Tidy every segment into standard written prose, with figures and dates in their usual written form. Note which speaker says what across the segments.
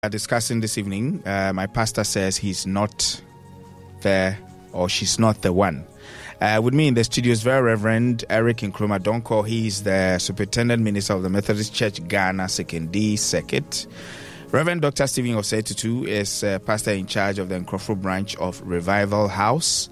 Speaker 1: Discussing this evening, my pastor says he's not there or she's not the one. With me in the studio is Very Reverend Eric Nkrumah Donko. He's the Superintendent Minister of the Methodist Church Ghana 2nd D Circuit. Reverend Dr. Stephen Osei-Tutu is pastor in charge of the Nkrofo branch of Revival House.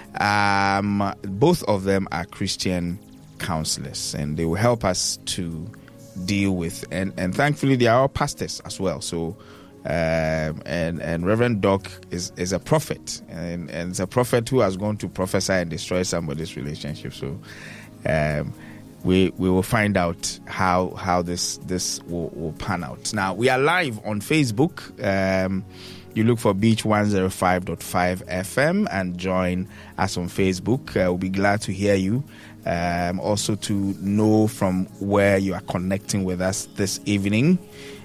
Speaker 1: Both of them are Christian counselors, and they will help us to deal with, and thankfully they are all pastors as well. So and Reverend Doc is a prophet, and it's a prophet who has gone to prophesy and destroy somebody's relationship. So we will find out how this will pan out. Now we are live on Facebook. You look for Beach 105.5 FM and join us on Facebook. We'll be glad to hear you. Also to know from where you are connecting with us this evening.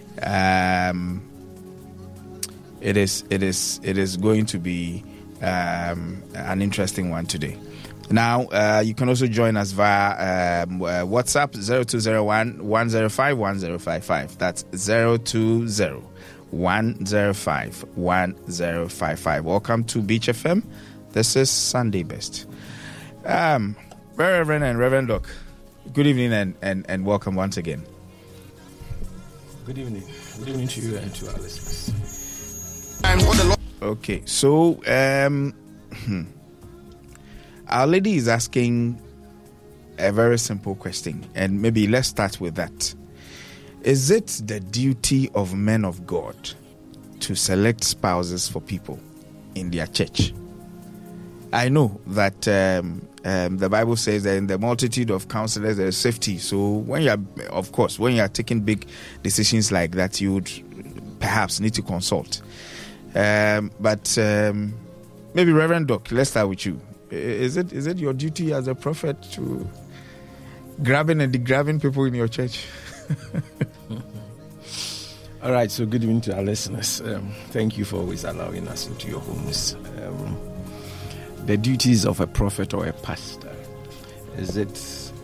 Speaker 1: It is going to be an interesting one today. Now, you can also join us via WhatsApp 0201 105 1055. That's 020 105 1055. Welcome to Beach FM. This is Sunday Best. Very Reverend and Reverend Doc, good evening and welcome once again.
Speaker 2: Good evening. Good evening to you and to our listeners.
Speaker 1: Okay, so Our Lady is asking a very simple question, and maybe let's start with that. Is it the duty of men of God to select spouses for people in their church? I know that the Bible says that in the multitude of counselors there is safety. So when you are taking big decisions like that, you would perhaps need to consult. But maybe Reverend Doc, let's start with you. Is it your duty as a prophet to grabbing and degrabbing people in your church?
Speaker 2: All right, so good evening to our listeners. Thank you for always allowing us into your homes. The duties of a prophet or a pastor is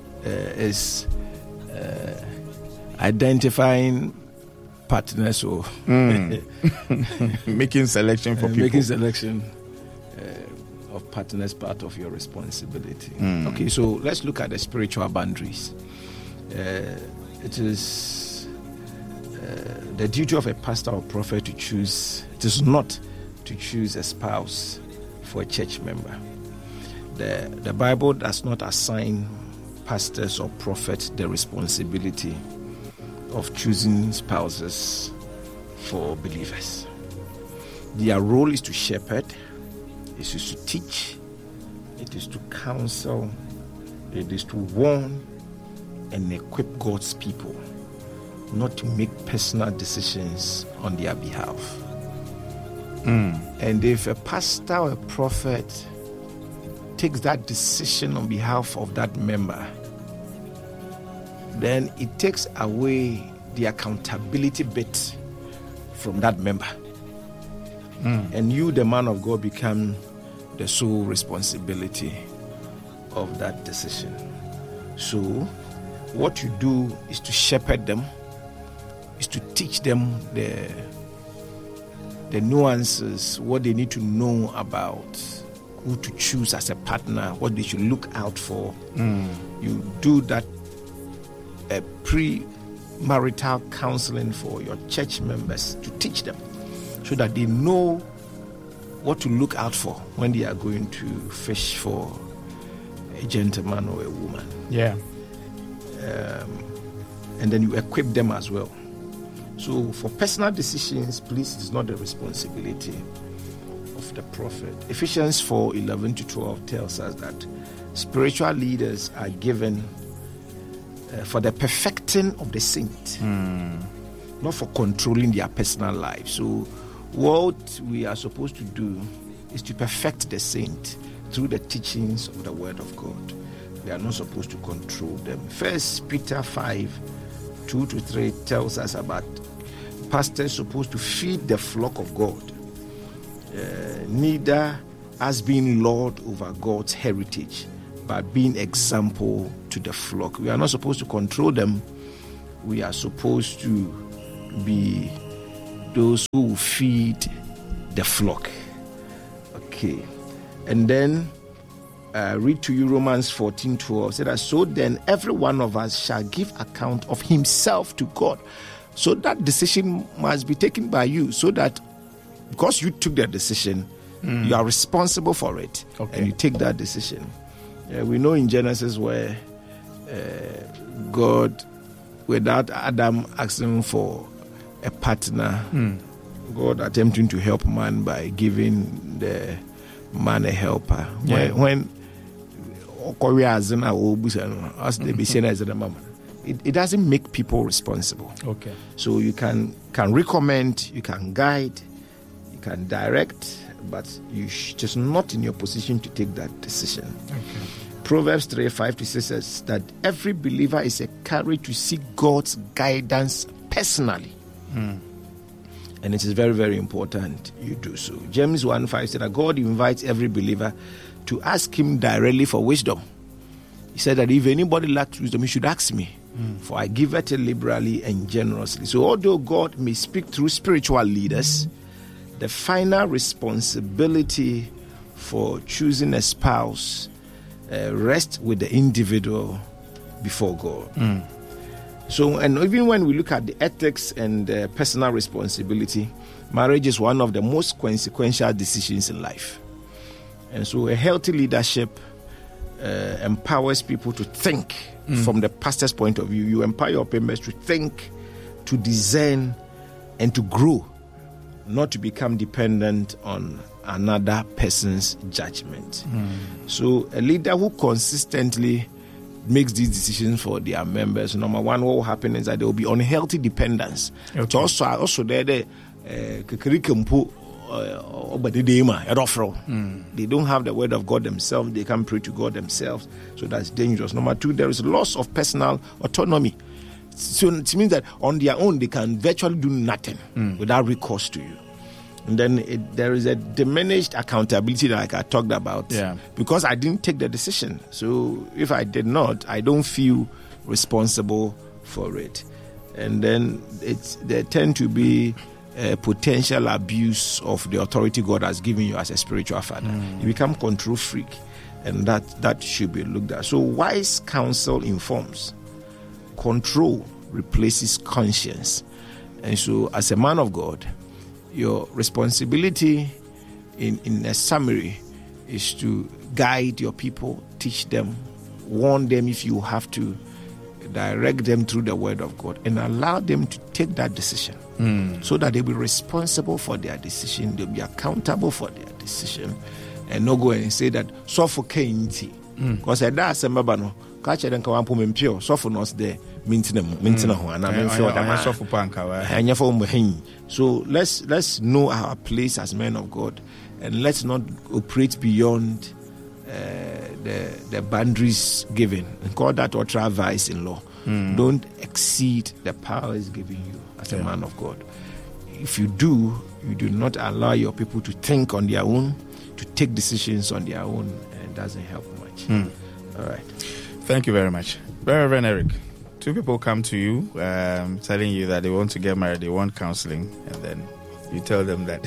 Speaker 2: identifying partners or
Speaker 1: making selection for people.
Speaker 2: Making selection of partners part of your responsibility. Okay, so let's look at the spiritual boundaries. It is the duty of a pastor or prophet to choose. It is not to choose a spouse for a church member. The Bible does not assign pastors or prophets the responsibility of choosing spouses for believers. Their role is to shepherd, it is to teach, it is to counsel, it is to warn and equip God's people, not to make personal decisions on their behalf. And if a pastor or a prophet takes that decision on behalf of that member, then it takes away the accountability bit from that member. And you, the man of God, become the sole responsibility of that decision. So what you do is to shepherd them, is to teach them the nuances, what they need to know about who to choose as a partner, what they should look out for. You do that pre-marital counseling for your church members to teach them so that they know what to look out for when they are going to fish for a gentleman or a woman.
Speaker 1: Yeah.
Speaker 2: And then you equip them as well. So for personal decisions, please, it's not the responsibility of the prophet. Ephesians 4:11-12 tells us that spiritual leaders are given for the perfecting of the saint, not for controlling their personal life. So what we are supposed to do is to perfect the saint through the teachings of the word of God. We are not supposed to control them. 1 Peter 5:2-3 tells us about pastors supposed to feed the flock of God, neither as being Lord over God's heritage, but being example to the flock. We are not supposed to control them. We are supposed to be those who feed the flock. Okay. And then read to you Romans 14:12. Said that, so then every one of us shall give account of himself to God. So that decision must be taken by you, so that because you took that decision, you are responsible for it. Okay. And you take that decision. We know in Genesis where God, without Adam asking for a partner, God attempting to help man by giving the man a helper. When it doesn't make people responsible.
Speaker 1: Okay.
Speaker 2: So you can recommend, you can guide, you can direct, but you just not in your position to take that decision. Okay. Proverbs 3:5-6 says that every believer is encouraged to seek God's guidance personally. And it is very, very important you do so. James 1:5 said that God invites every believer to ask him directly for wisdom. He said that if anybody lacks wisdom, he should ask me, for I give it liberally and generously. So although God may speak through spiritual leaders, the final responsibility for choosing a spouse rests with the individual before God. So, and even when we look at the ethics and personal responsibility, marriage is one of the most consequential decisions in life. And so a healthy leadership empowers people to think from the pastor's point of view. You empower your members to think, to discern, and to grow, not to become dependent on another person's judgment. So a leader who consistently makes these decisions for their members, number one, what will happen is that there will be unhealthy dependence. Okay. It's also there they don't have the word of God themselves. They can pray to God themselves, so that's dangerous. Number two, there is loss of personal autonomy. So it means that on their own they can virtually do nothing without recourse to you. And then there is a diminished accountability, like I talked about, because I didn't take the decision. So if I did not, I don't feel responsible for it. And then there tend to be a potential abuse of the authority God has given you as a spiritual father. You become control freak, and that should be looked at. So wise counsel informs. Control replaces conscience. And so as a man of God, your responsibility in a summary is to guide your people, teach them, warn them if you have to, direct them through the word of God, and allow them to take that decision so that they'll be responsible for their decision, they'll be accountable for their decision, and not go and say that suffocate because that's a mabano catch them come pum suffer us there so let's know our place as men of God, and let's not operate beyond the boundaries given, and call that ultra vice in law. Don't exceed the powers given you as a man of God. If you do not allow your people to think on their own, to take decisions on their own, and it doesn't help much. All right.
Speaker 1: Thank you very much. Reverend Eric, two people come to you telling you that they want to get married, they want counseling, and then you tell them that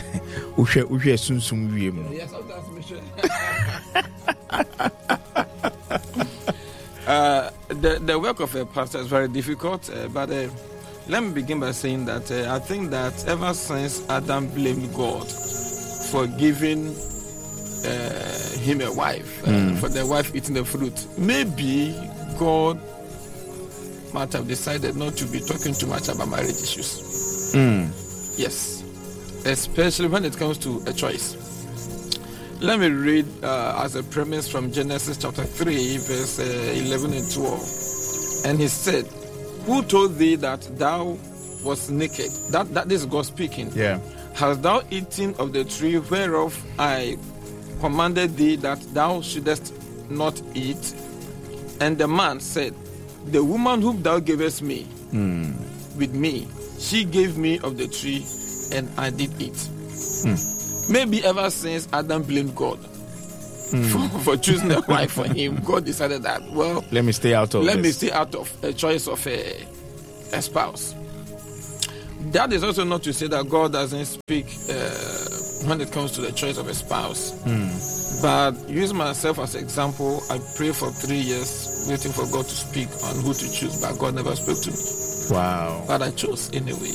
Speaker 3: the work of a pastor is very difficult, but let me begin by saying that I think that ever since Adam blamed God for giving him a wife, for the wife eating the fruit, maybe God might have decided not to be talking too much about marriage issues. Yes, especially when it comes to a choice. Let me read as a premise from Genesis chapter 3, verse 11 and 12. And he said, who told thee that thou wast naked? That is God speaking.
Speaker 1: Yeah.
Speaker 3: Hast thou eaten of the tree whereof I commanded thee that thou shouldest not eat? And the man said, the woman whom thou gavest me with me, she gave me of the tree, and I did eat. Maybe ever since Adam blamed God for choosing a wife for him, God decided that, well,
Speaker 1: let me stay out of
Speaker 3: a choice of a spouse. That is also not to say that God doesn't speak when it comes to the choice of a spouse. But use myself as an example. I prayed for 3 years waiting for God to speak on who to choose, but God never spoke to me.
Speaker 1: Wow.
Speaker 3: But I chose anyway.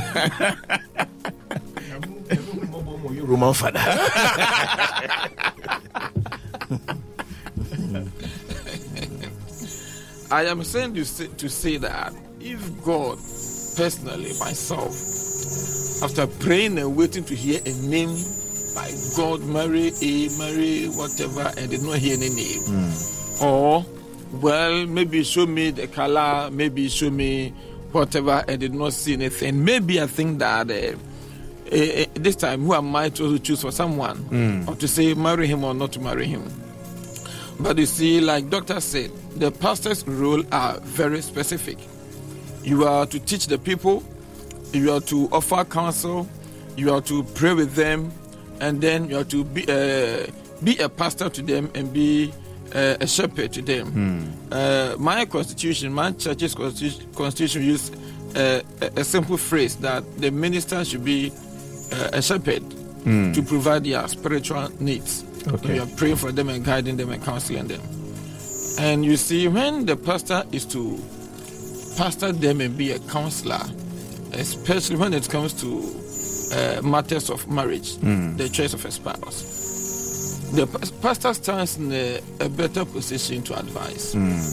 Speaker 2: Roman father.
Speaker 3: I am saying to say that if God, personally, myself, after praying and waiting to hear a name by God, Mary, whatever, and did not hear any name, or, well, maybe show me the color, maybe show me whatever, and did not see anything, maybe I think that this time, who am I to choose for someone, or to say marry him or not to marry him? But you see, like Doctor said, the pastor's role are very specific. You are to teach the people, you are to offer counsel, you are to pray with them, and then you are to be a pastor to them and be a shepherd to them. My constitution, my church's constitution use a simple phrase that the minister should be a shepherd to provide their spiritual needs. Okay. You are praying for them and guiding them and counseling them. And you see, when the pastor is to pastor them and be a counselor, especially when it comes to matters of marriage, the choice of a spouse, the pastor stands in a better position to advise.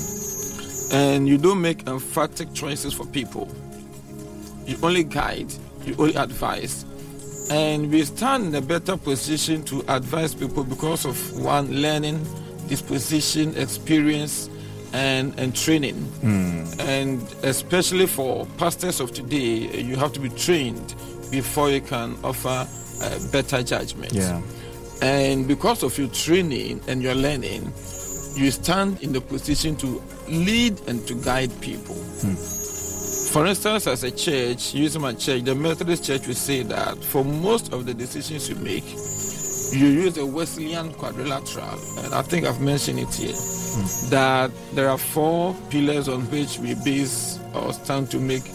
Speaker 3: And you don't make emphatic choices for people. You only guide, you only advise. And we stand in a better position to advise people because of one, learning, disposition, experience, and training. And especially for pastors of today, you have to be trained before you can offer better judgment. Yeah. And because of your training and your learning, you stand in the position to lead and to guide people. For instance, as a church, using my church, the Methodist Church will say that for most of the decisions you make, you use a Wesleyan quadrilateral. And I think I've mentioned it here, that there are 4 pillars on which we base or stand to make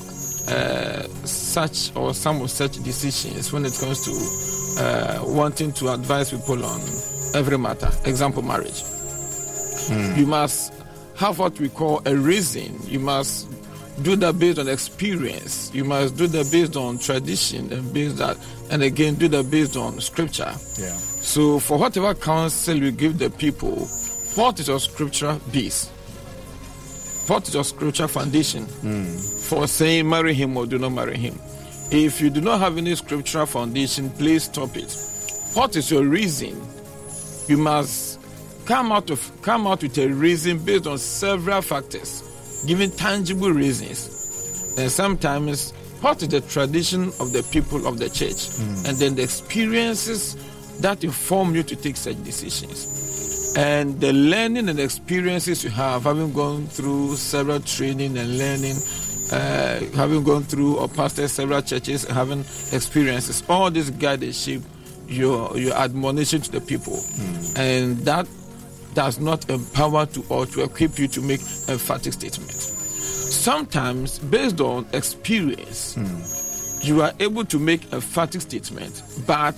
Speaker 3: such or some of such decisions when it comes to wanting to advise people on every matter. Example, marriage. You must have what we call a reason. You must do that based on experience. You must do that based on tradition and again do that based on scripture. Yeah. So for whatever counsel you give the people, what is your scriptural base? What is your scriptural foundation for saying marry him or do not marry him? If you do not have any scriptural foundation, please stop it. What is your reason? You must come out with a reason based on several factors, giving tangible reasons. And sometimes, what is the tradition of the people of the church? And then the experiences that inform you to take such decisions. And the learning and experiences you have, having gone through several training and learning, having gone through or pastored several churches, having experiences, all this guide and shape your admonition to the people. And that does not empower to or to equip you to make emphatic statements. Sometimes, based on experience, you are able to make emphatic statements, but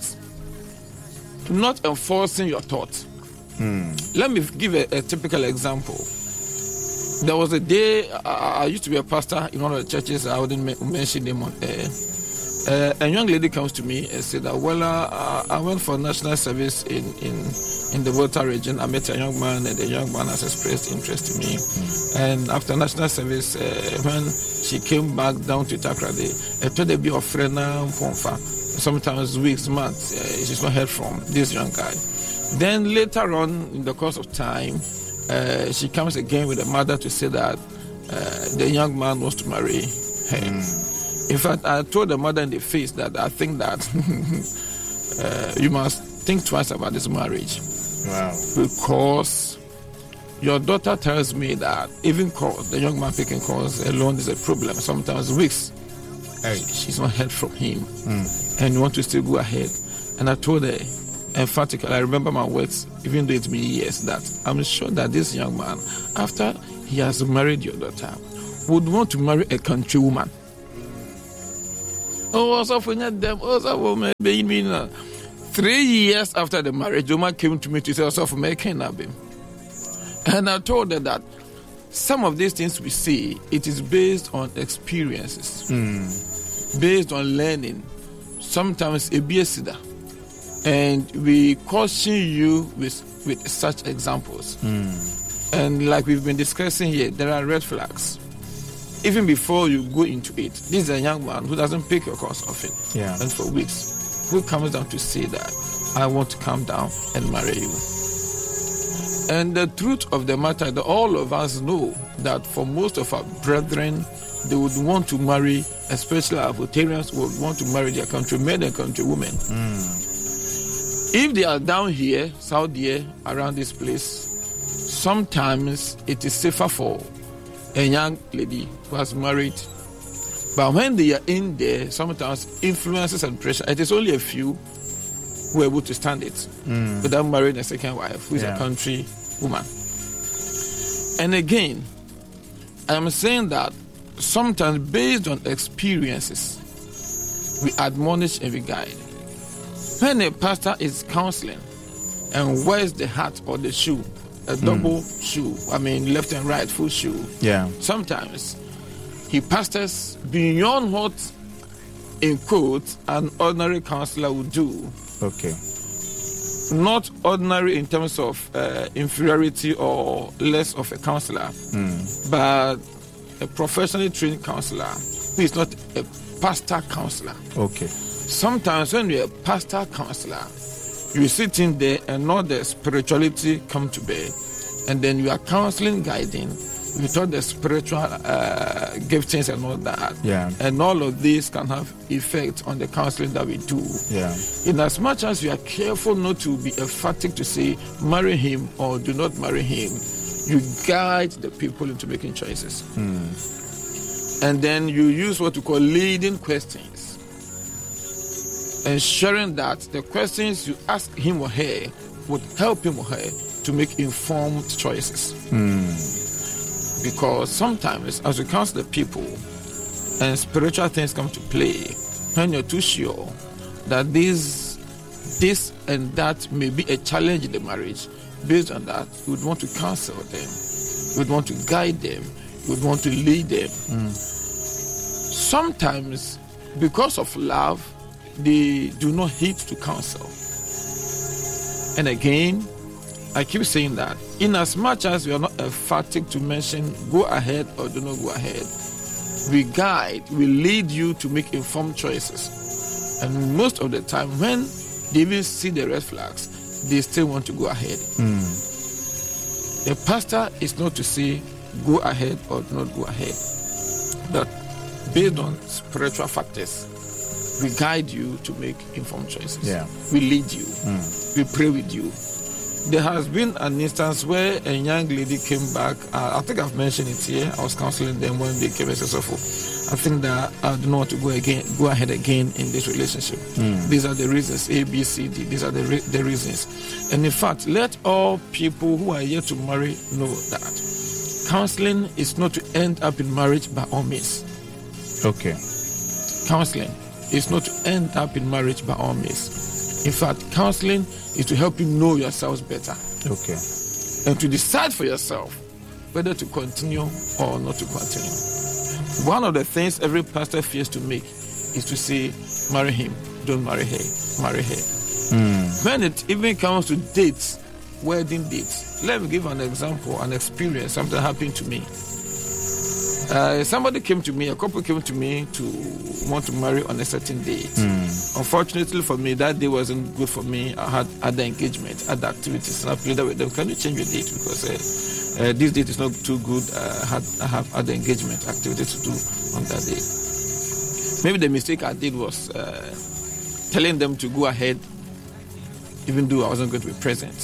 Speaker 3: not enforcing your thoughts. Let me give a typical example. There was a day, I used to be a pastor in one of the churches, I wouldn't mention them on air. A young lady comes to me and said that, well, I went for national service in the Volta region. I met a young man, and the young man has expressed interest in me. And after national service, when she came back down to Takra, they told her to be a friend, sometimes weeks, months, she's not heard from this young guy. Then later on, in the course of time, she comes again with a mother to say that the young man wants to marry her. In fact, I told the mother in the face that I think that you must think twice about this marriage. Wow. Because your daughter tells me that even calls, the young man picking calls alone is a problem. Sometimes weeks, she's not heard from him. And you want to still go ahead. And I told her, emphatically, I remember my words, even though it's been years, that I'm sure that this young man, after he has married your daughter, would want to marry a country woman. Also for them, also maybe 3 years after the marriage, the woman came to me to say, also for making Abim. And I told her that some of these things we see, it is based on experiences, based on learning. Sometimes a BSida. And we caution you with such examples. And like we've been discussing here, there are red flags. Even before you go into it, this is a young man who doesn't pick your course often.
Speaker 1: Yeah.
Speaker 3: And for weeks, who comes down to say that, I want to come down and marry you. And the truth of the matter, that all of us know that for most of our brethren, they would want to marry, especially our Voltarians would want to marry their countrymen and countrywomen. If they are down here, Saudi, around this place, sometimes it is safer for a young lady who has married. But when they are in there, sometimes influences and pressure, it is only a few who are able to stand it without marrying a second wife who is a country woman. And again, I'm saying that sometimes based on experiences, we admonish and we guide. When a pastor is counseling and wears the hat or the shoe, a double shoe, left and right, full shoe, sometimes he pastors beyond what, in quotes, an ordinary counselor would do.
Speaker 1: Okay.
Speaker 3: Not ordinary in terms of inferiority or less of a counselor, but a professionally trained counselor who is not a pastor counselor.
Speaker 1: Okay.
Speaker 3: Sometimes when you're a pastor counselor, you sit in there and all the spirituality come to bear, and then you are counseling, guiding with all the spiritual giftings and all that.
Speaker 1: Yeah.
Speaker 3: And all of these can have effect on the counseling that we do.
Speaker 1: Yeah. In
Speaker 3: as much as you are careful not to be emphatic to say marry him or do not marry him, you guide the people into making choices. And then you use what you call leading questions, ensuring that the questions you ask him or her would help him or her to make informed choices. Because sometimes as you counsel the people and spiritual things come to play, when you're too sure that this and that may be a challenge in the marriage, based on that, you would want to counsel them, you would want to guide them, you would want to lead them. Sometimes, because of love, they do not heed to counsel. And again, I keep saying that in as much as we are not emphatic to mention go ahead or do not go ahead, we guide, we lead you to make informed choices. And most of the time, when they even see the red flags, they still want to go ahead. The pastor is not to say go ahead or do not go ahead, but based on spiritual factors, we guide you to make informed choices.
Speaker 1: Yeah.
Speaker 3: We lead you. We pray with you. There has been an instance where a young lady came back. I think I've mentioned it here. I was counseling them when they came successful. I think that I do not want to go ahead again in this relationship. These are the reasons, A, B, C, D. These are the reasons. And in fact, let all people who are yet to marry know that counseling is not to end up in marriage by all means.
Speaker 1: Okay.
Speaker 3: Counseling is not to end up in marriage by all means. In fact, counseling is to help you know yourselves better.
Speaker 1: Okay.
Speaker 3: And to decide for yourself whether to continue or not to continue. One of the things every pastor fears to make is to say, marry him, don't marry her, marry her. When it even comes to dates, wedding dates, let me give an example, an experience, something happened to me. Somebody came to me, a couple came to me to want to marry on a certain date. Unfortunately for me, that day wasn't good for me. I had other engagements, other activities, and I pleaded with them, can you change your date? Because this date is not too good. I have other engagement activities to do on that day. Maybe the mistake I did was telling them to go ahead, even though I wasn't going to be present.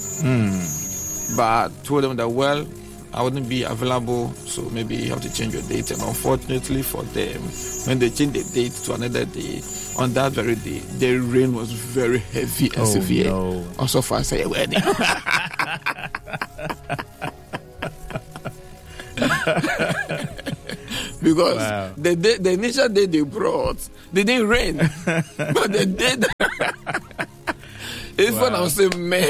Speaker 3: But I told them that, well, I wouldn't be available, so maybe you have to change your date. And unfortunately for them, when they changed the date to another day, on that very day, the rain was very heavy and severe.
Speaker 1: No.
Speaker 3: Also for us, a wedding. Because the initial day they brought, they didn't rain. But the day that it's fun, I'll say, man.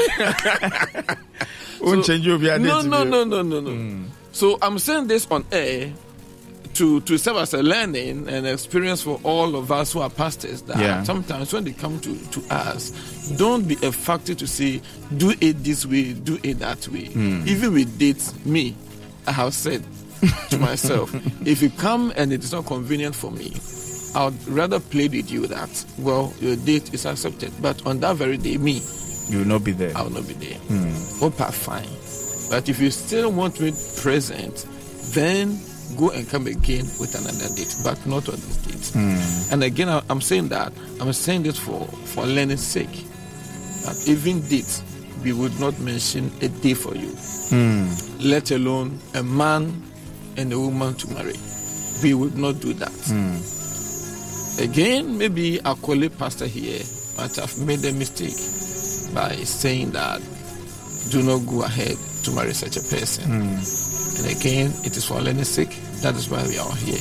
Speaker 3: No. So I'm saying this on air to serve as a learning and experience for all of us who are pastors. That sometimes when they come to us, don't be a factor to say, do it this way, do it that way. Even with dates, me, I have said to myself, if you come and it is not convenient for me, I would rather play with you that, well, your date is accepted. But on that very day, me,
Speaker 1: you will not be there.
Speaker 3: I will not be there. Okay, fine. But if you still want me present, then go and come again with another date, but not on this date. And again, I'm saying this for learning's sake. That even dates, we would not mention a day for you, let alone a man and a woman to marry. We would not do that. Again, maybe our colleague pastor here might have made a mistake by saying that do not go ahead to marry such a person. And again, it is for learning's sake. That is why we are here.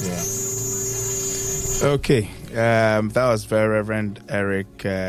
Speaker 1: Yeah. Okay. That was very Reverend Eric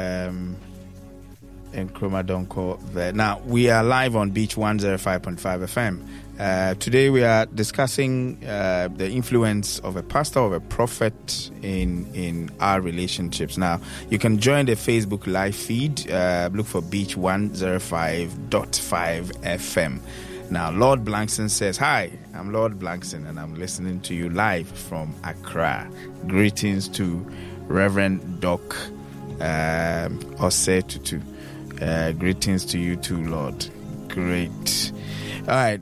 Speaker 1: Nkrumah there. Now, we are live on Beach 105.5 FM. Today we are discussing the influence of a pastor or a prophet in our relationships. Now, you can join the Facebook live feed. Look for Beach 105.5 FM. Now, Lord Blankson says, hi, I'm Lord Blankson, and I'm listening to you live from Accra. Greetings to Reverend Doc Osetutu. Greetings to you too, Lord. Great. All right.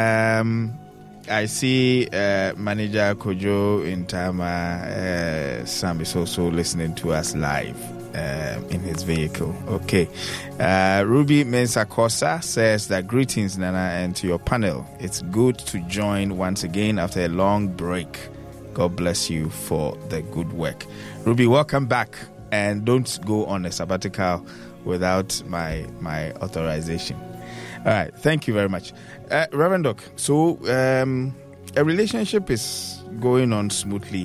Speaker 1: I see Manager Kojo in Tama. Sam is also listening to us live in his vehicle. Okay. Ruby Mensakosa says that greetings, Nana, and to your panel. It's good to join once again after a long break. God bless you for the good work. Ruby, welcome back, and don't go on a sabbatical without my authorization. All right, thank you very much. Reverend Doc, so a relationship is going on smoothly.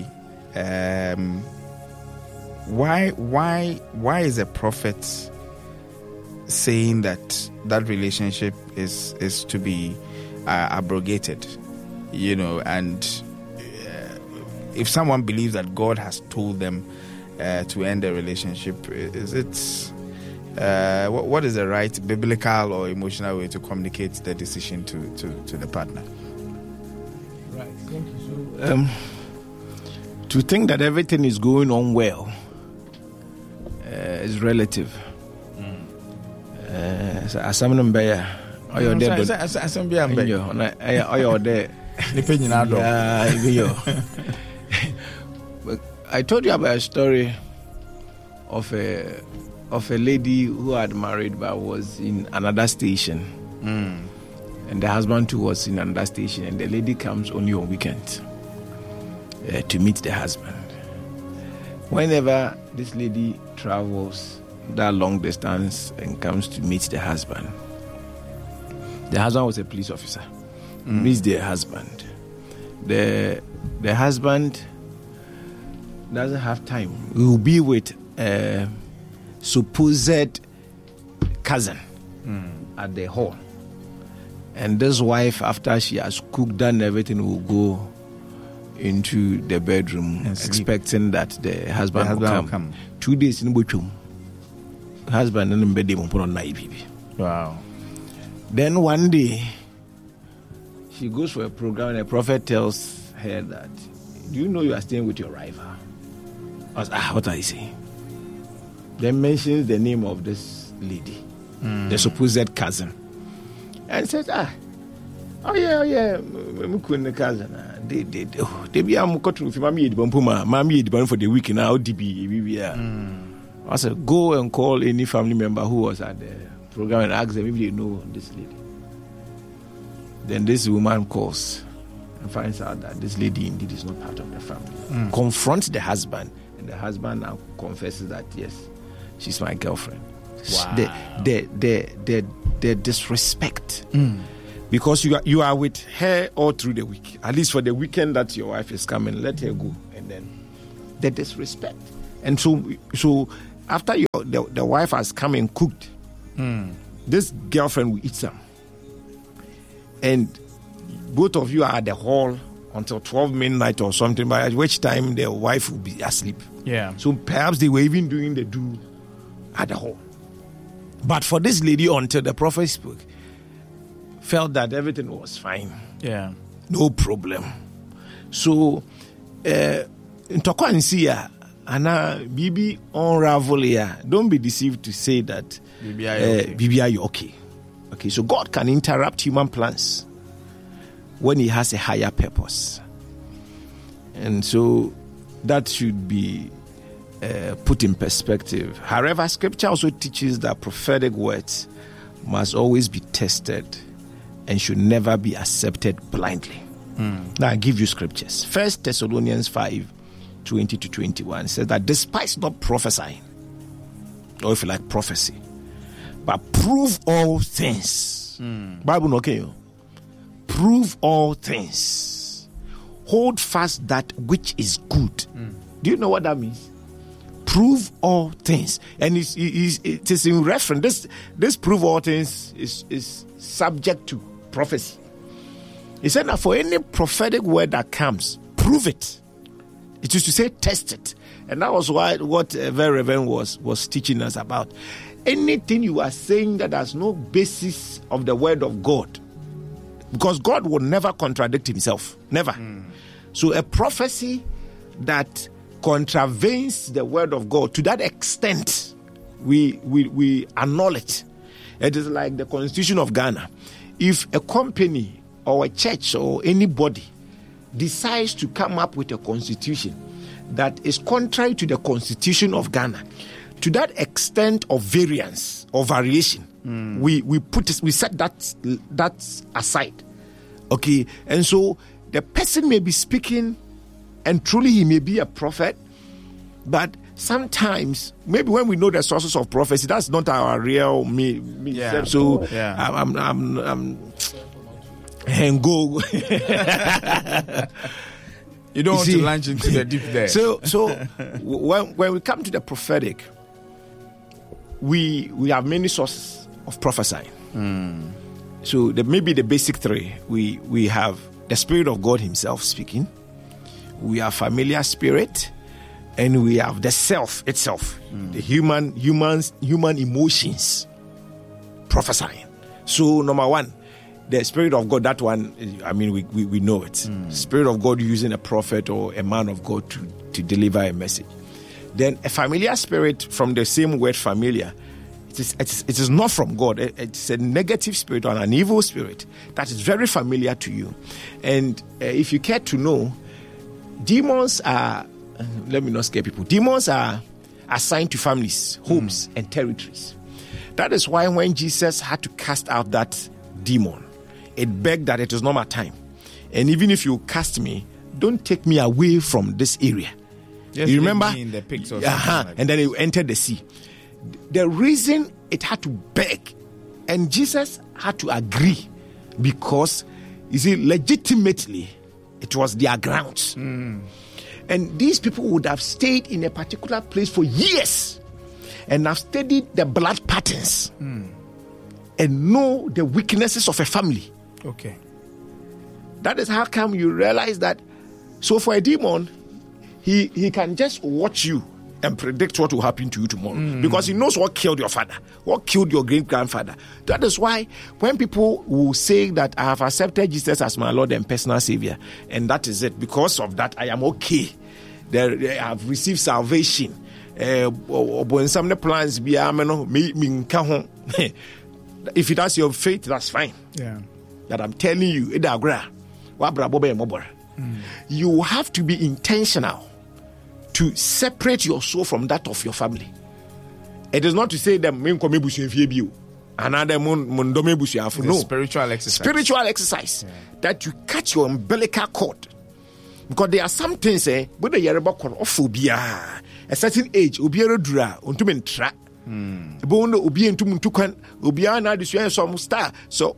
Speaker 1: Why is a prophet saying that relationship is to be abrogated? You know, and if someone believes that God has told them to end a relationship, is it what is the right biblical or emotional way to communicate the decision to the partner?
Speaker 2: Right, thank you. So, to think that everything is going on well is relative. So asamno mbeya oyo de
Speaker 1: asam bia mbeya
Speaker 2: oyo de
Speaker 1: depending on
Speaker 2: I told you about a story of a lady who had married but was in another station, and the husband too was in another station, and the lady comes only on weekends to meet the husband. Whenever this lady travels that long distance and comes to meet the husband was a police officer. Meets the husband. The husband doesn't have time. He will be with a supposed cousin at the hall. And this wife, after she has cooked and everything, will go into the bedroom expecting that the husband will come. 2 days in Buchum. Husband in bed will put on night.
Speaker 1: Wow.
Speaker 2: Then one day she goes for a program and a prophet tells her that, do you know you are staying with your rival? I was, what are you saying? Then mentions the name of this lady, the supposed cousin, and says, oh yeah, my cousin. They be am cutting for mommy for the week now. I said, go and call any family member who was at the program and ask them if they know this lady. Then this woman calls and finds out that this lady indeed is not part of the family. Confronts the husband, and the husband now confesses that yes, she's my girlfriend. Wow. The disrespect Because you are with her all through the week. At least for the weekend that your wife is coming, let her go. And then the disrespect. And so after the wife has come and cooked, this girlfriend will eat some. And both of you are at the hall until 12 midnight or something, by which time the wife will be asleep.
Speaker 1: Yeah.
Speaker 2: So perhaps they were even doing the do at the hall. But for this lady, until the prophet spoke, felt that everything was fine.
Speaker 1: Yeah.
Speaker 2: No problem. So, in Tokwansia, Anna, Bibi unravel here. Don't be deceived to say that Bibi are you okay. Okay, so God can interrupt human plans when He has a higher purpose. And so that should be put in perspective. However, Scripture also teaches that prophetic words must always be tested and should never be accepted blindly. Now, I give you scriptures. 1 Thessalonians 5:20-21 says that despise not prophesying, or if you like prophecy, but prove all things. Bible no okay. Prove all things. Hold fast that which is good. Do you know what that means? Prove all things. And it is in reference. This prove all things is subject to prophecy. He said that for any prophetic word that comes, prove it. It is to say test it. And that was what Very Reverend was teaching us about. Anything you are saying that has no basis of the word of God, because God will never contradict himself. Never. So a prophecy that contravenes the word of God, to that extent, we annul it. It is like the Constitution of Ghana. If a company or a church or anybody decides to come up with a constitution that is contrary to the Constitution of Ghana, to that extent of variance or variation, we set that aside. Okay, and so the person may be speaking, and truly he may be a prophet, but sometimes, maybe when we know the sources of prophecy, that's not our real me.
Speaker 1: Yeah.
Speaker 2: So
Speaker 1: yeah.
Speaker 2: I'm and go.
Speaker 1: You don't want to launch into the deep there.
Speaker 2: So when we come to the prophetic, we have many sources of prophesying. So maybe the basic three. We have the Spirit of God Himself speaking. We have familiar spirit, and we have the self itself, the human emotions prophesying. So number one, the Spirit of God, that one, I mean, we know it. Spirit of God using a prophet or a man of God to deliver a message. Then a familiar spirit, from the same word familiar, it is not from God. It's a negative spirit or an evil spirit that is very familiar to you. And if you care to know, demons are, let me not scare people, demons are assigned to families, homes, and territories. That is why when Jesus had to cast out that demon, it begged that it is not my time. And even if you cast me, don't take me away from this area.
Speaker 1: Just
Speaker 2: you remember?
Speaker 1: In the pigs or
Speaker 2: And then it entered the sea. The reason it had to beg, and Jesus had to agree, because, you see, legitimately, it was their grounds. And these people would have stayed in a particular place for years and have studied the blood patterns and know the weaknesses of a family.
Speaker 1: Okay.
Speaker 2: That is how come you realize that. So for a demon, he can just watch you and predict what will happen to you tomorrow, because he knows what killed your father, what killed your great-grandfather. That is why when people will say that I have accepted Jesus as my Lord and personal Savior, and that is it, because of that I am okay, I have received salvation. Some plans be if it has your faith, that's fine.
Speaker 1: Yeah.
Speaker 2: That I'm telling you, you have to be intentional to separate your soul from that of your family. It is not to say that no,
Speaker 1: spiritual exercise.
Speaker 2: Spiritual exercise. Yeah. That you catch your umbilical cord. Because there are some things, when you are about a certain age, Bono obi entum ntukan obi ana de some star so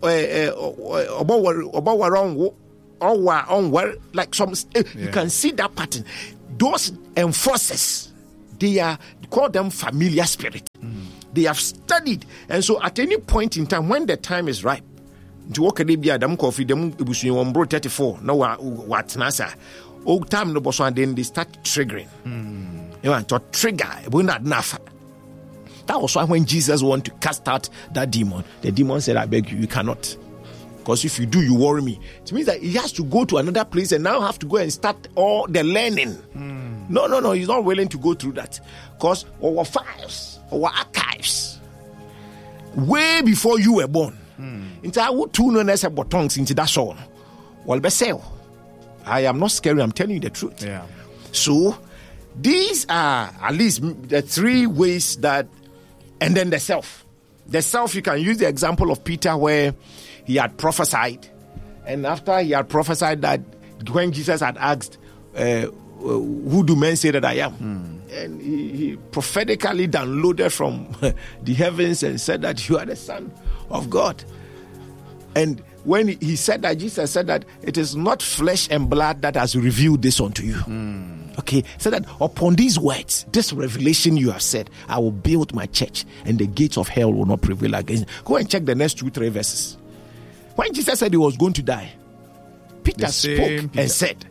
Speaker 2: about around on like some you can see that pattern. Those enforcers, they call them familiar spirit. They have studied, and so at any point in time when the time is ripe to walk a day Adam coffee them on bro 34 no what nasa old time no boss, and then they start triggering. You want to trigger not enough. That was why when Jesus wanted to cast out that demon, the demon said, I beg you cannot. Because if you do, you worry me. It means that he has to go to another place and now have to go and start all the learning. No, he's not willing to go through that. Because our files, our archives, way before you were born, into our two no nessa botons into that soul. Well, I am not scary, I'm telling you the truth.
Speaker 1: Yeah.
Speaker 2: So these are at least the three ways that. And then the self. The self, you can use the example of Peter where he had prophesied. And after he had prophesied that when Jesus had asked, who do men say that I am? And he prophetically downloaded from the heavens and said that you are the Son of God. And when he said that, Jesus said that it is not flesh and blood that has revealed this unto you. Okay, so that upon these words, this revelation you have said, I will build my church and the gates of hell will not prevail against it. Go and check the next 2-3 verses. When Jesus said he was going to die, Peter spoke and said,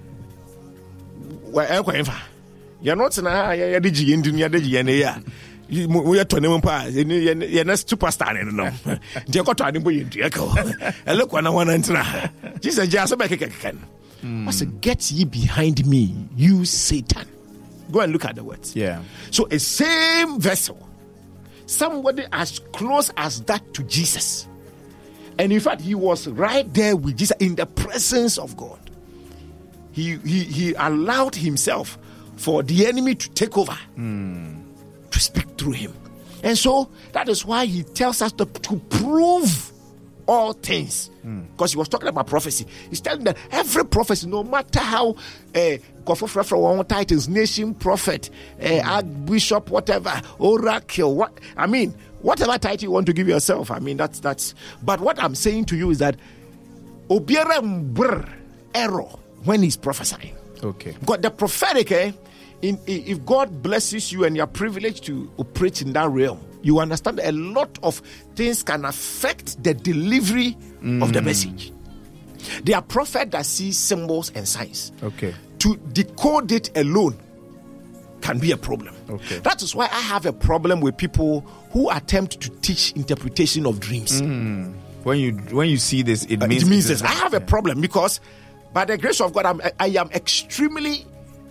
Speaker 2: you're not in a we are to name pa you're not superstar no je ko to ade boy ntua ka e look na wana ntra Jesus just be keken I said, get ye behind me, you Satan. Go and look at the words.
Speaker 1: Yeah.
Speaker 2: So a same vessel, somebody as close as that to Jesus. And in fact, he was right there with Jesus in the presence of God. He allowed himself for the enemy to take over, to speak through him. And so that is why he tells us to prove all things, because he was talking about prophecy. He's telling that every prophecy, no matter how one titles, nation prophet, archbishop, whatever, oracle, whatever title you want to give yourself. That's. But what I'm saying to you is that obiara error when he's prophesying.
Speaker 1: Okay.
Speaker 2: Because the prophetic, if God blesses you and you're privileged to operate in that realm, you understand a lot of things can affect the delivery of the message. There are prophets that see symbols and signs.
Speaker 1: Okay.
Speaker 2: To decode it alone can be a problem.
Speaker 1: Okay.
Speaker 2: That is why I have a problem with people who attempt to teach interpretation of dreams.
Speaker 1: When you see this, it means
Speaker 2: this. I have a problem because by the grace of God, I am extremely,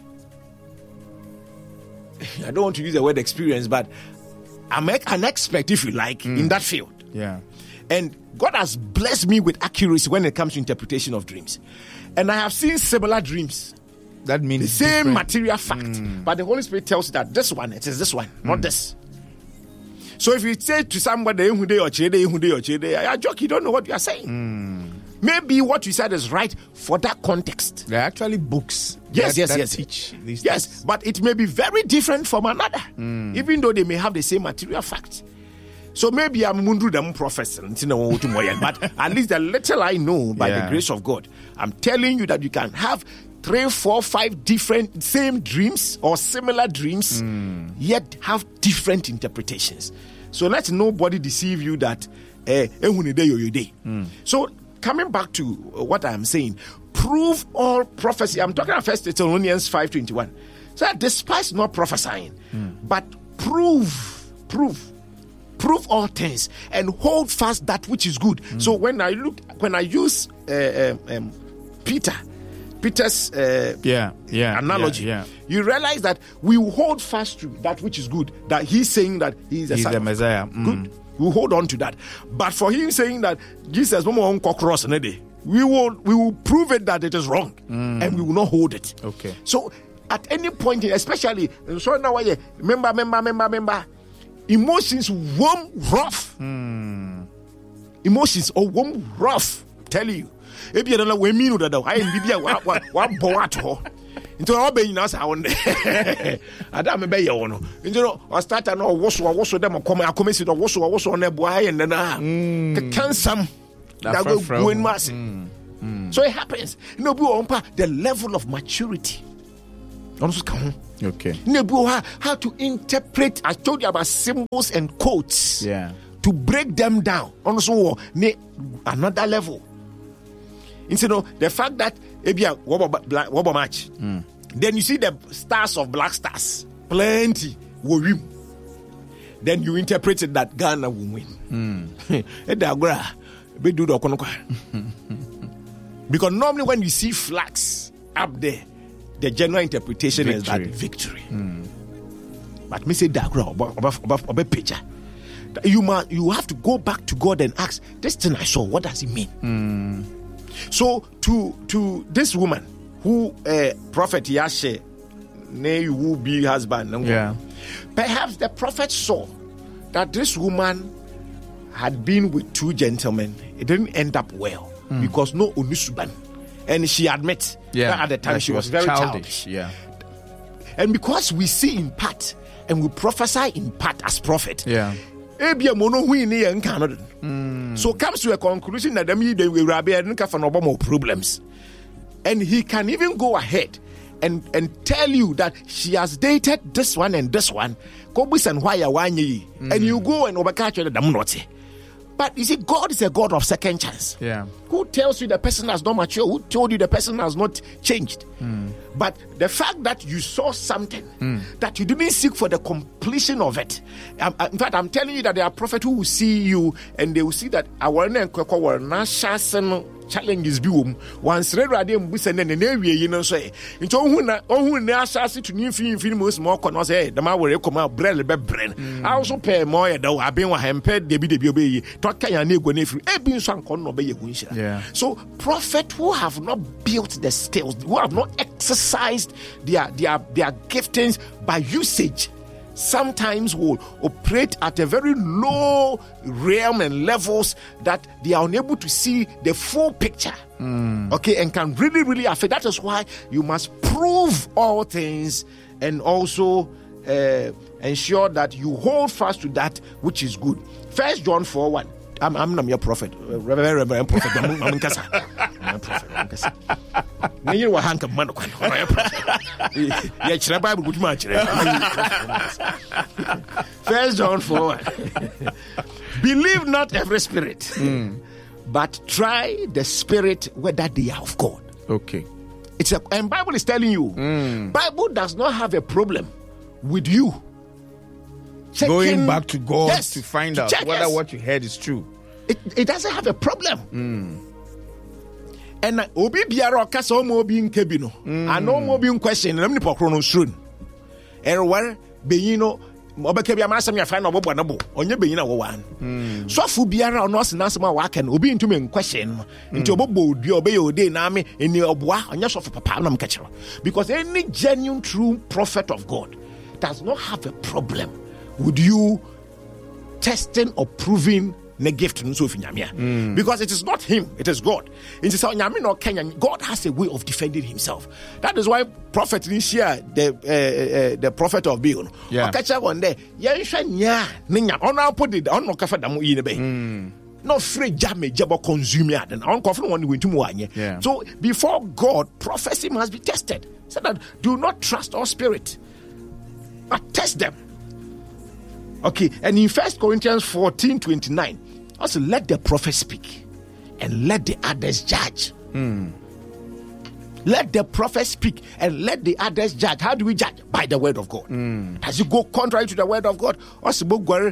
Speaker 2: I don't want to use the word experience, but I'm an expert, if you like, in that field.
Speaker 1: Yeah.
Speaker 2: And God has blessed me with accuracy when it comes to interpretation of dreams. And I have seen similar dreams.
Speaker 1: That means
Speaker 2: the same material fact. But the Holy Spirit tells you that this one, it is this one, not this. So if you say to somebody, I joke, you don't know what you are saying. Maybe what you said is right for that context.
Speaker 1: There are actually books
Speaker 2: that
Speaker 1: teach these
Speaker 2: things.
Speaker 1: Things.
Speaker 2: But it may be very different from another, even though they may have the same material fact. So maybe I'm mundu them professor, but at least the little I know by the grace of God, I'm telling you that you can have 3, 4, 5 different same dreams or similar dreams, yet have different interpretations. So let nobody deceive you that So coming back to what I'm saying, prove all prophecy. I'm talking about 1 Thessalonians 5:21. So despise not prophesying, but prove all things and hold fast that which is good. So when I use Peter's analogy, you realize that we will hold fast to that which is good. That he's saying that he's the
Speaker 1: Messiah.
Speaker 2: Good. We'll hold on to that. But for him saying that Jesus we will prove it that it is wrong, and we will not hold it.
Speaker 1: Okay.
Speaker 2: So at any point, especially so now, remember, emotions warm rough. Emotions or warm rough. Tell you. If you don't know when me that I am what Into all being us, I wonder. Adam be your one. Or start and all wash them or come. I come to wash on their boy and then can some that will go in mass. So it happens. No, the level of maturity.
Speaker 1: Okay.
Speaker 2: How to interpret. I told you about symbols and quotes.
Speaker 1: Yeah.
Speaker 2: To break them down. Also, another level. Instead of the fact that Wobber match. Then you see the stars of Black Stars. Plenty. Then you interpreted that Ghana will win. Because normally when you see flags up there, the general interpretation is that victory. But me say that picture. You have to go back to God and ask, this thing I saw, what does it mean? So to this woman who prophet Yashe who be husband, perhaps the prophet saw that this woman had been with two gentlemen. It didn't end up well because no Onusuban. And she admits that at the time she was very childish.
Speaker 1: Yeah.
Speaker 2: And because we see in part and we prophesy in part as prophet.
Speaker 1: Yeah.
Speaker 2: So comes to a conclusion that the problems. And he can even go ahead and tell you that she has dated this one and this one. And you go and overcatch the. But you see, God is a God of second chance.
Speaker 1: Yeah.
Speaker 2: Who tells you the person has not matured? Who told you the person has not changed? But the fact that you saw something that you didn't seek for the completion of it. In fact, I'm telling you that there are prophets who will see you and they will see that our challenges be once ready and send an area, you know, say into who assassin to new film more con say the man will come out bread brain. I also pay more though I've been with him paid the talk can
Speaker 1: yeah.
Speaker 2: So prophets who have not built the skills, who have not exercised their giftings by usage, sometimes will operate at a very low realm and levels that they are unable to see the full picture. Okay, and can really affect. That is why you must prove all things and also ensure that you hold fast to that which is good. 1 John 4:1. I'm your prophet, Reverend Prophet. I'm a prophet. You were hank of man. Yet, Bible good much. 1 John 4:1. Believe not every spirit, but try the spirit whether they are of God.
Speaker 1: Okay.
Speaker 2: And Bible is telling you, Bible does not have a problem with you
Speaker 1: going back to God to find out whether what you heard is true.
Speaker 2: It doesn't have a problem. And obi biara kasa omo obi nkebi no and omo obi question na me pokro no srun erware beyino obeka bia masam ya fa na obobo na bo onye beyina wo wan so fu biara no se nasam a waka na obi ntumi question no nti obobo odua obeye ode na me eni oboa onye so papa na me kachero, because any genuine true prophet of God does not have a problem with you testing or proving the gift because it is not him, it is God. God has a way of defending himself. That is why prophet Nisha, the prophet of Bion, one day, not free jame jabo consume ya then unconfident one win to. So before God, prophecy must be tested. So that do not trust all spirit, but test them. Okay, and in 1 Corinthians 14:29, also let the prophet speak and let the others judge. Let the prophet speak and let the others judge. How do we judge? By the word of God. Does it go contrary to the word of God? Also, 12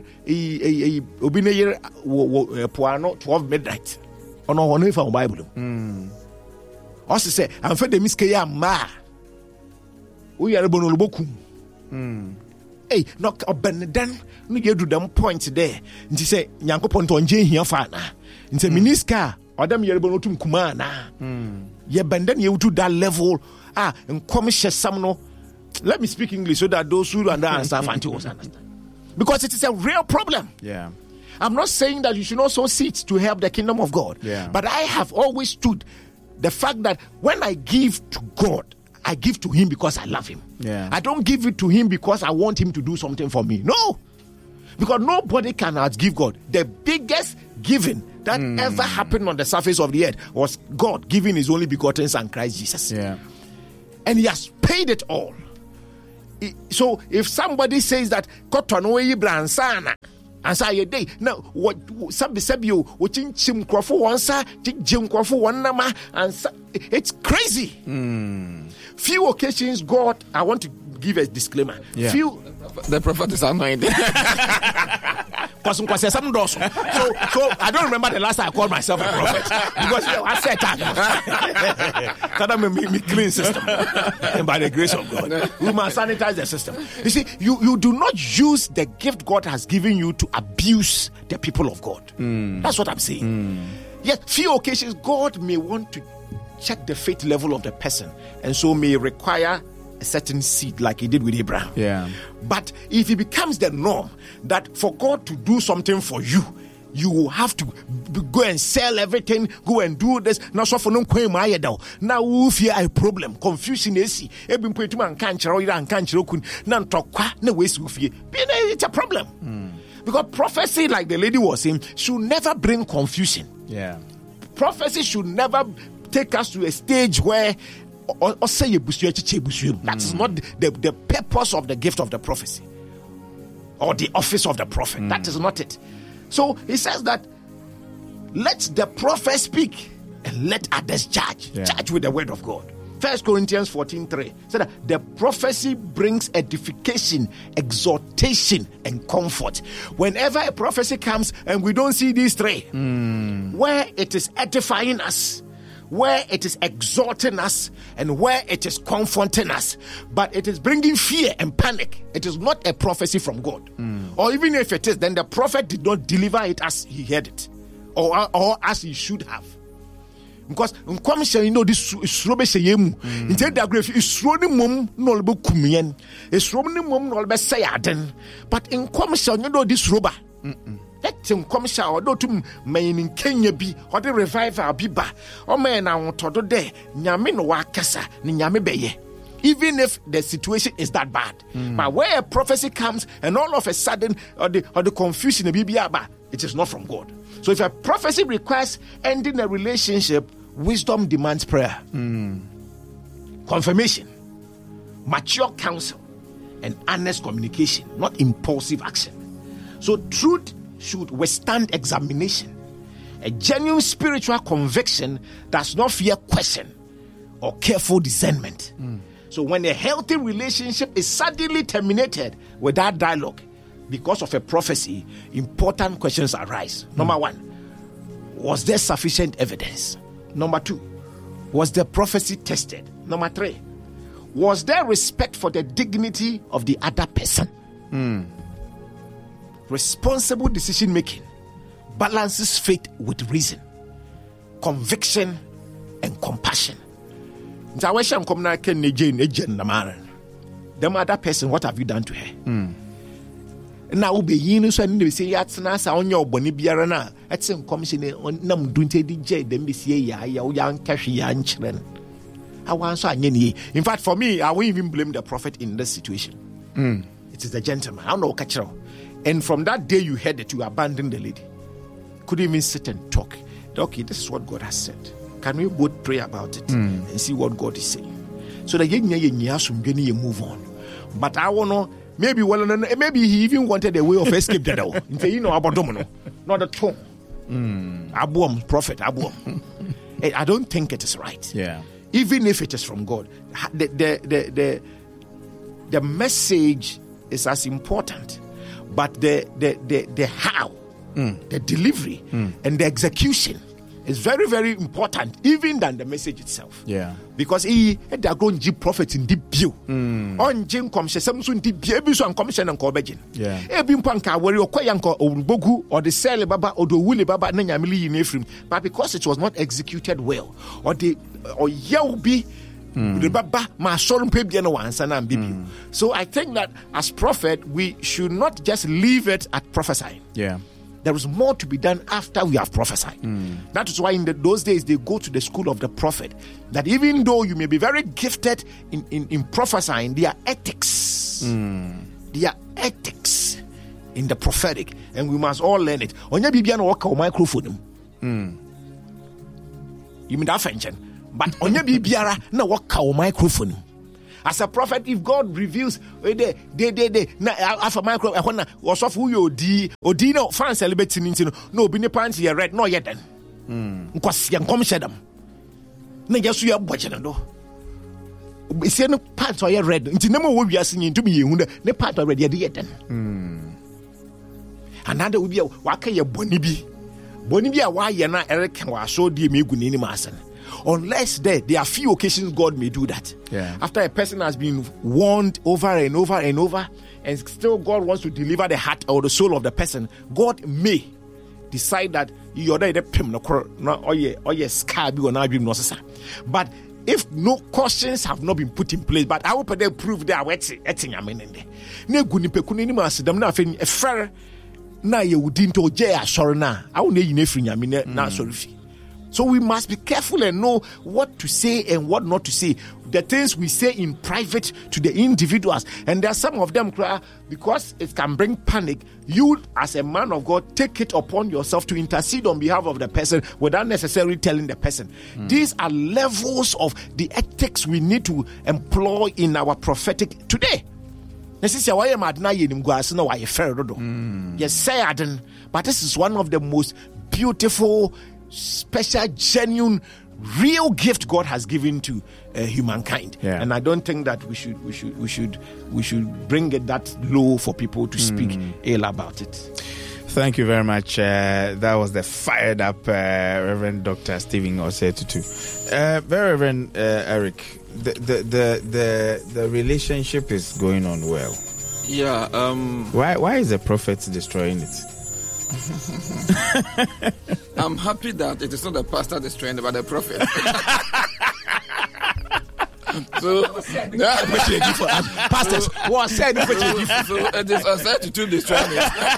Speaker 2: midnight. On our Bible. Also say, I'm for the miskaya ma. We are bonobokum. Hey, knock up Benedan. No, you do them point there. And she say, Yanko Pontonje here, Fana. And say, Miniska, or them Yerbonotum Kumana. Ye benden you to that level. And come share some no. Let me speak English so that those who understand understand. Because it is a real problem.
Speaker 1: Yeah.
Speaker 2: I'm not saying that you should not sow seeds to help the kingdom of God.
Speaker 1: Yeah.
Speaker 2: But I have always stood the fact that when I give to God, I give to him because I love him.
Speaker 1: Yeah.
Speaker 2: I don't give it to him because I want him to do something for me. No. Because nobody can outgive God. The biggest giving that ever happened on the surface of the earth was God giving his only begotten son, Christ Jesus.
Speaker 1: Yeah.
Speaker 2: And he has paid it all. So if somebody says that and say day now what sabio watching chim crofo onsa jim crofo one nama and it's crazy. Few occasions God, I want to give a disclaimer.
Speaker 1: Yeah.
Speaker 3: The prophet is anointed.
Speaker 2: So I don't remember the last time I called myself a prophet because I said that me clean system, and by the grace of God we must sanitize the system. You see, you do not use the gift God has given you to abuse the people of God. That's what I'm saying. Yes, few occasions God may want to check the faith level of the person, and so may require a certain seed like he did with Abraham.
Speaker 1: Yeah.
Speaker 2: But if it becomes the norm that for God to do something for you, you will have to go and sell everything, go and do this. Now, so for no now we fear a problem, confusion is it's a problem. Because prophecy, like the lady was saying, should never bring confusion.
Speaker 1: Yeah.
Speaker 2: Prophecy should never take us to a stage where that is not the purpose of the gift of the prophecy or the office of the prophet. That is not it. So he says that let the prophet speak and let others judge.
Speaker 1: Yeah.
Speaker 2: Judge with the word of God. 1 Corinthians 14:3 said that the prophecy brings edification, exhortation, and comfort. Whenever a prophecy comes and we don't see these three, where it is edifying us, where it is exhorting us, and where it is comforting us, but it is bringing fear and panic, it is not a prophecy from God. Or even if it is, then the prophet did not deliver it as he heard it, or as he should have. Because in commission, you know, this is Robeshayemu. Instead, the grave is running mum, no kumian, is running mum, no besayaden. But in commission, you know, this rubber. Let him come shower, do to main in Kenya be, or the revival be ba, or man, I want to do there, Yamin Wakasa, Ninyame Beye. Even if the situation is that bad. But where a prophecy comes and all of a sudden, or the confusion, it is not from God. So if a prophecy requires ending a relationship, wisdom demands prayer, confirmation, mature counsel, and honest communication, not impulsive action. So truth should withstand examination. A genuine spiritual conviction does not fear question or careful discernment. So when a healthy relationship is suddenly terminated without dialogue because of a prophecy, important questions arise. Number one, was there sufficient evidence? Number two, was the prophecy tested? Number three, was there respect for the dignity of the other person? Responsible decision making balances faith with reason, conviction, and compassion. The other person, what have you done to her? Now be you so and say yatna on your boni biarana at some commission on nam dunte DJ then be see ya young cash yan children. I want so in fact, for me, I won't even blame the prophet in this situation. It is the gentleman. I don't know catch. And from that day you heard that you abandoned the lady. Couldn't even sit and talk. Okay, this is what God has said. Can we both pray about it and see what God is saying? So that you move on. But I want to maybe he even wanted a way of escape that out. You know about domino, not a tongue. Abuam, prophet, Abuam. I don't think it is right.
Speaker 1: Yeah.
Speaker 2: Even if it is from God, the message is as important. But the how, the delivery, and the execution is very, very important, even than the message itself.
Speaker 1: Yeah.
Speaker 2: Because he had a grown G prophet in deep view. On Jim commission, some soon deep view and commission and corbagin.
Speaker 1: Yeah.
Speaker 2: Ebim Panka, where your Koyanko or Bogu or the Sale Baba or the Willy Baba Nanyamili in Ephraim, but because it was not executed well, or Yaubi. So I think that as prophet, we should not just leave it at prophesying.
Speaker 1: Yeah.
Speaker 2: there is more to be done after we have prophesied. That is why in those days they go to the school of the prophet. That even though you may be very gifted in prophesying, there are ethics. There are ethics in the prophetic, and we must all learn it. Onya bibia na waka o microphone. You mean that function? But onya bibiara na waka o microphone. As a prophet, if God reveals na afa micro ehona wosof who you odi no fan celebrating no bi ne pants ye red no ye den nkwase nkom shedam na yesu ye boje na do isi no pants ye red nti na mo wo wiase nyi ntumi ye hu ne pants red ye den another will be waka ye boni bi a wa ye na ereka wa so die me gu ni ni masen. Unless there are few occasions God may do that.
Speaker 1: Yeah.
Speaker 2: After a person has been warned over and over and over, and still God wants to deliver the heart or the soul of the person, God may decide that you're there but if no cautions have not been put in place, but I hope they prove they are waiting. So we must be careful and know what to say and what not to say. The things we say in private to the individuals, and there are some of them, because it can bring panic, you as a man of God take it upon yourself to intercede on behalf of the person without necessarily telling the person. These are levels of the ethics we need to employ in our prophetic today. But this is one of the most beautiful, special, genuine, real gift God has given to humankind. And I don't think that we should bring it that low for people to speak ill about it.
Speaker 1: Thank you very much. That was the fired up Reverend Dr. Stephen Osei-Tutu. Very Reverend Eric, the relationship is going on well.
Speaker 3: Yeah.
Speaker 1: Why is the prophet destroying it?
Speaker 3: I'm happy that it is not the pastor destroying it, but the prophet. So,
Speaker 2: pastors, what said?
Speaker 3: So it is Osei-Tutu destroying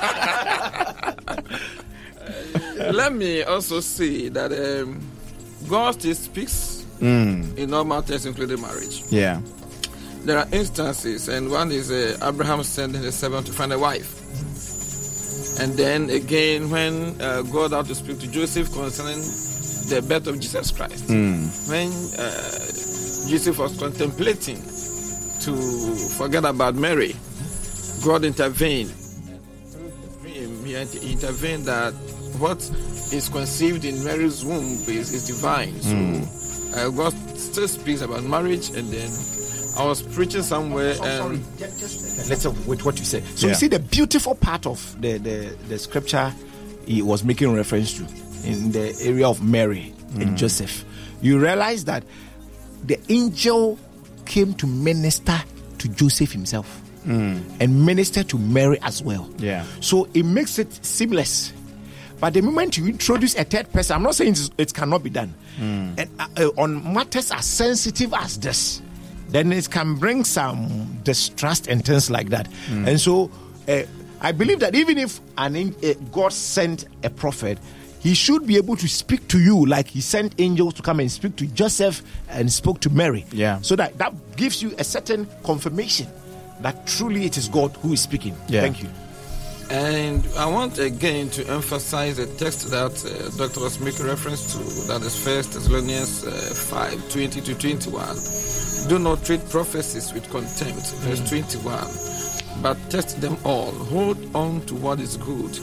Speaker 3: it. Let me also say that God still speaks in all matters, including marriage.
Speaker 1: Yeah.
Speaker 3: There are instances, and one is Abraham sending his servant to find a wife. And then again, when God had to speak to Joseph concerning the birth of Jesus Christ, when Joseph was contemplating to forget about Mary, God intervened. He intervened that what is conceived in Mary's womb is divine. So God still speaks about marriage. And then I was preaching somewhere.
Speaker 2: Let's with what you said. So you see the beautiful part of the scripture he was making reference to in the area of Mary and Joseph. You realize that the angel came to minister to Joseph himself and minister to Mary as well.
Speaker 1: Yeah.
Speaker 2: So it makes it seamless. But the moment you introduce a third person, I'm not saying it cannot be done. And on matters as sensitive as this, then it can bring some distrust and things like that. And so I believe that even if God sent a prophet, he should be able to speak to you like he sent angels to come and speak to Joseph and spoke to Mary.
Speaker 1: Yeah.
Speaker 2: So that gives you a certain confirmation that truly it is God who is speaking.
Speaker 1: Yeah.
Speaker 2: Thank you.
Speaker 3: And I want again to emphasize a text that Dr. was making reference to, that is 1 Thessalonians 5:20-21. Do not treat prophecies with contempt, verse 21, but test them all. Hold on to what is good.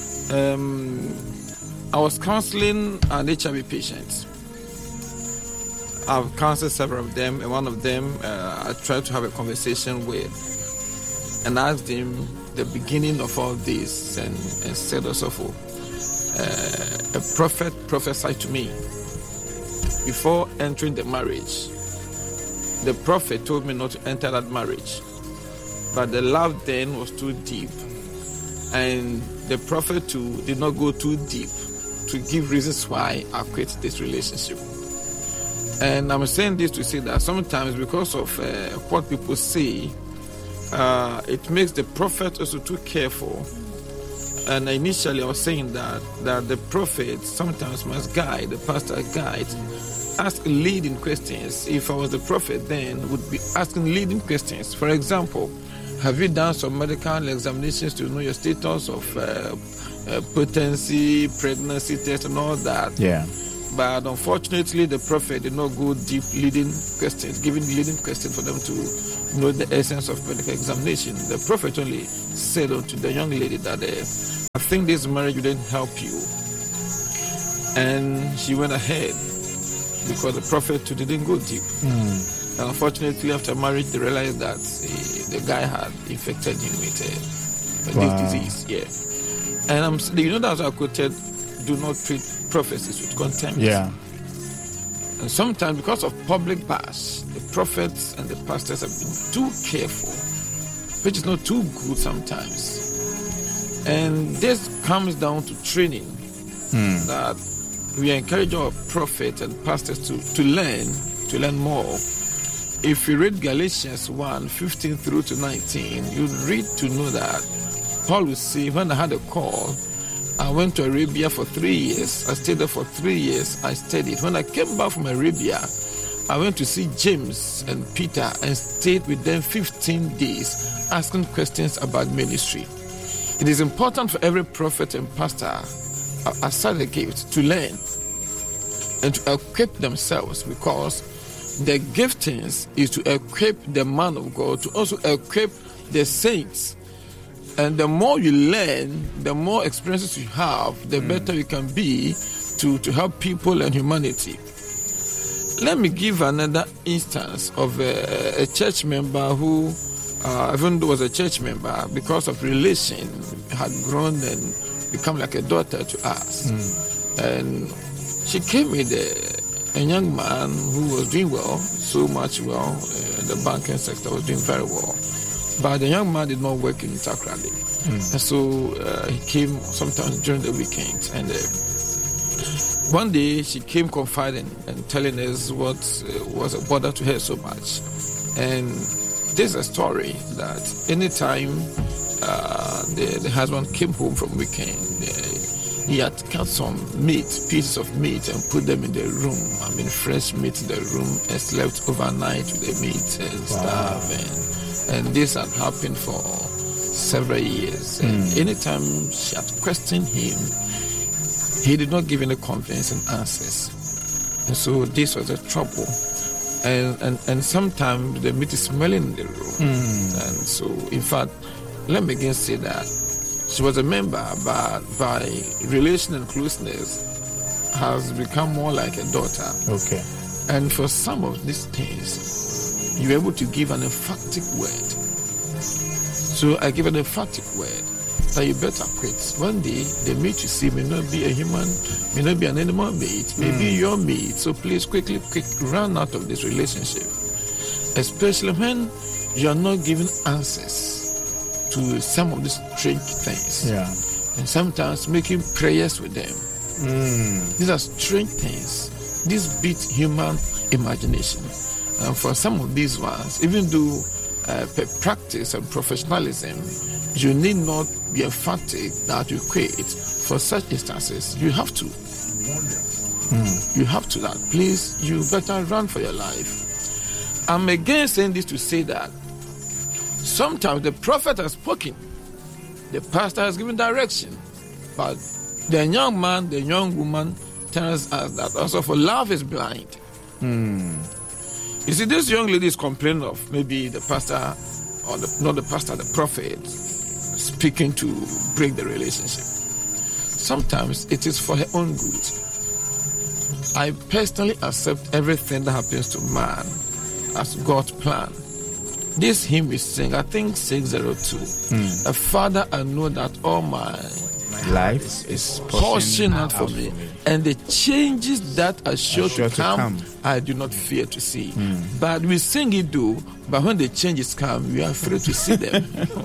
Speaker 3: I was counseling an HIV patient. I've counseled several of them, and one of them I tried to have a conversation with and asked him the beginning of all this, and said also, a prophet prophesied to me before entering the marriage. The prophet told me not to enter that marriage, but the love then was too deep, and the prophet too did not go too deep to give reasons why I quit this relationship. And I'm saying this to say that sometimes because of what people say, it makes the prophet also too careful And initially I was saying that the prophet sometimes must guide, the pastor guides, ask leading questions. If I was the prophet then, would be asking leading questions. For example, have you done some medical examinations to know your status of potency, pregnancy test and all that?
Speaker 1: Yeah.
Speaker 3: But unfortunately, the prophet did not go deep leading questions, giving leading questions for them to know the essence of medical examination. The prophet only said unto the young lady that I think this marriage wouldn't help you. And she went ahead because the prophet too didn't go deep. And unfortunately, after marriage, they realized that the guy had infected him with this disease. Yeah. And that's why I quoted, do not treat prophecies with contempt.
Speaker 1: Yeah.
Speaker 3: And sometimes, because of public bash, the prophets and the pastors have been too careful, which is not too good sometimes. And this comes down to training, that we encourage our prophets and pastors to learn more. If you read Galatians 1:15 through to 19, you read to know that Paul will say, when I had a call, I went to Arabia for 3 years. I stayed there for 3 years. I studied. When I came back from Arabia, I went to see James and Peter and stayed with them 15 days, asking questions about ministry. It is important for every prophet and pastor, aside the gift, to learn and to equip themselves, because the giftings is to equip the man of God, to also equip the saints. And the more you learn, the more experiences you have, the better you can be to help people and humanity. Let me give another instance of a church member who, even though was a church member, because of relation, had grown and become like a daughter to us. And she came with a young man who was doing well, so much well, the banking sector was doing very well. But the young man did not work in Takrady. And so he came sometimes during the weekend. And one day she came confiding and telling us what was a bother to her so much. And there's a story that anytime the husband came home from weekend, he had cut some pieces of meat and put them in the room. Fresh meat in the room, and slept overnight with the meat and stuff. And this had happened for several years. And anytime she had questioned him, he did not give any convincing answers. And so this was a trouble. And sometimes the meat is smelling in the room. And so, in fact, let me again say that she was a member, but by relation and closeness has become more like a daughter.
Speaker 1: Okay.
Speaker 3: And for some of these things, you're able to give an emphatic word. So I give an emphatic word that you better quit. One day, the meat you see may not be a human, may not be an animal meat, may be your meat. So please quickly run out of this relationship. Especially when you are not giving answers to some of these strange things.
Speaker 1: Yeah.
Speaker 3: And sometimes making prayers with them. These are strange things. These beat human imagination. And for some of these ones, even though practice and professionalism, you need not be emphatic that you quit. For such instances, you have to. You have to that. Please, you better run for your life. I'm again saying this to say that sometimes the prophet has spoken, the pastor has given direction, but the young man, the young woman tells us that also for love is blind. You see, this young lady is complaining of maybe the pastor, or not the pastor, the prophet, speaking to break the relationship. Sometimes it is for her own good. I personally accept everything that happens to man as God's plan. This hymn we sing, I think 602. Father, I know that all my
Speaker 1: life is
Speaker 3: portion out for me, and the changes that are sure to come, I do not fear to see. But we sing it though, but when the changes come, we are afraid to see them.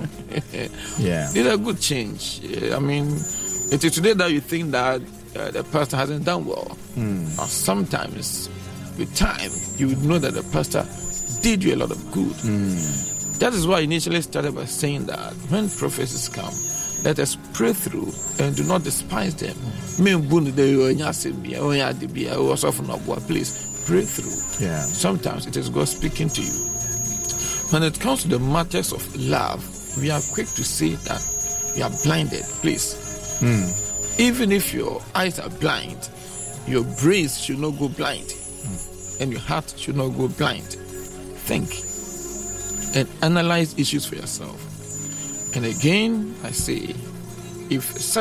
Speaker 3: These are good change. I mean, it is today that you think that the pastor hasn't done well. Or sometimes, with time, you would know that the pastor did you a lot of good. That is why I initially started by saying that when prophecies come, Let us pray through and do not despise them. Please pray through.
Speaker 1: Yeah.
Speaker 3: Sometimes it is God speaking to you. When it comes to the matters of love, we are quick to say that we are blinded. Please. Even if your eyes are blind, your brains should not go blind. And your heart should not go blind. Think and analyze issues for yourself. And again, I say, if such